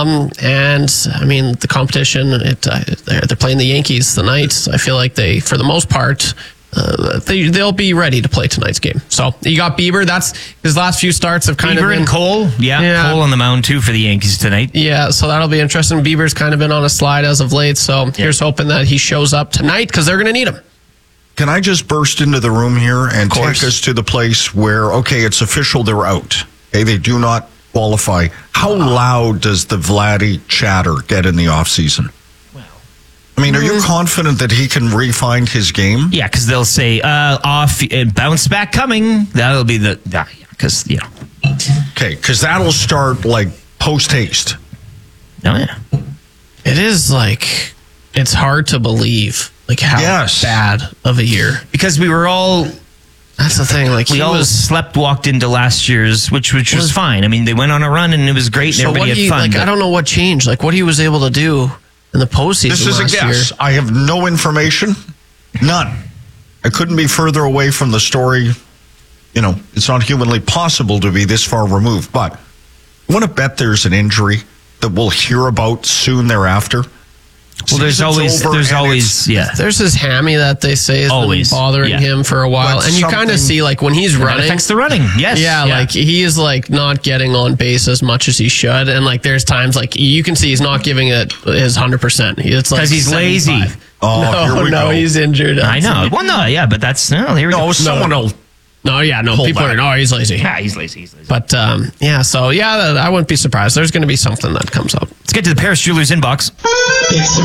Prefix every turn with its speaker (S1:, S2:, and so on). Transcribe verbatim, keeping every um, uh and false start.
S1: Um, and I mean, the competition, it, uh, they're, they're playing the Yankees tonight. I feel like they, for the most part, uh, they, they'll be ready to play tonight's game. So you got Bieber. That's his last few starts have kind
S2: Bieber
S1: of been.
S2: and Cole. Yeah,
S1: Yeah.
S2: Cole on the mound too for the Yankees tonight.
S1: Yeah, so that'll be interesting. Bieber's kind of been on a slide as of late. So here's hoping that he shows up tonight because they're going to need him.
S3: Can I just burst into the room here and take us to the place where, okay, it's official, they're out. Okay, they do not qualify. How loud does the Vladdy chatter get in the offseason? I mean, are you confident that he can refine his game?
S2: Yeah, because they'll say, uh, off, uh, bounce back coming. That'll be the, yeah, because, you know.
S3: Okay, because that'll start like post haste.
S2: Oh, yeah.
S1: It is like, it's hard to believe like how
S3: Yes.
S1: bad of a year.
S2: Because we were all,
S1: That's the thing. Like
S2: we
S1: he
S2: all
S1: was.
S2: slept walked into last year's, which which was,
S1: Was-
S2: fine. I mean, they went on a run and it was great and
S1: So
S2: everybody
S1: what
S2: had
S1: he,
S2: fun.
S1: like,
S2: but-
S1: I don't know what changed. Like what he was able to do in the postseason
S3: This is a
S1: last
S3: guess.
S1: year.
S3: I have no information. None. I couldn't be further away from the story. You know, it's not humanly possible to be this far removed. But I want to bet there's an injury that we'll hear about soon thereafter.
S2: Well, there's
S3: Season's
S2: always,
S3: over
S2: there's
S3: and
S2: always, yeah.
S1: There's his hammy that they say has
S2: Always,
S1: been bothering
S2: yeah.
S1: him for a while,
S3: But
S1: and you kind
S3: something-
S1: of see like when he's
S2: That
S1: running.
S2: affects the running. Yes.
S1: Yeah, like he is like not getting on base as much as he should, and like there's times like you can see he's not giving it his hundred percent. It's like
S2: 'Cause he's lazy.
S1: seventy-five.
S3: Oh,
S1: no,
S3: here we
S1: no,
S3: go.
S1: he's injured.
S2: I know. Well, no, yeah, but that's, no, here we
S3: No,
S2: go.
S3: someone will.
S1: No, yeah, no.
S3: Hold
S1: People
S3: back.
S1: are. Oh, he's lazy.
S2: Yeah, he's lazy. He's lazy.
S1: But um, yeah, so yeah, I wouldn't be surprised. There's going to be something that comes up.
S2: Let's get to the Paris Jewelers inbox.
S4: It's